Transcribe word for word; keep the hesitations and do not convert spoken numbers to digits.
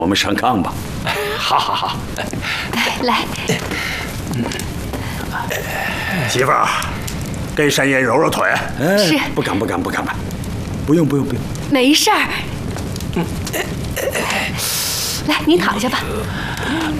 我们上炕吧。 好好好。 哎，来， 媳妇儿，给山爷揉揉腿。 哎， 是不敢不敢不敢吧，不用不用不用。 没事儿。来，您躺下吧。